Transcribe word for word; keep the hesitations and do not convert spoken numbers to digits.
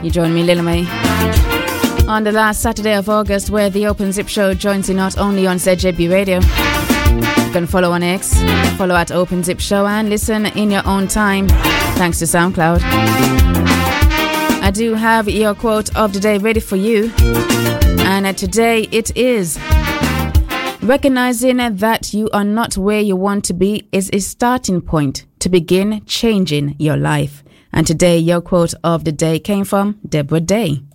You join me, Lil May, on the last Saturday of August, where the Open Zip Show joins you not only on Z J B Radio. You can follow on X, follow at Open Zip Show, and listen in your own time, thanks to SoundCloud. I do have your quote of the day ready for you, and uh, today it is: recognizing that you are not where you want to be is a starting point to begin changing your life. And today, your quote of the day came from Deborah Day.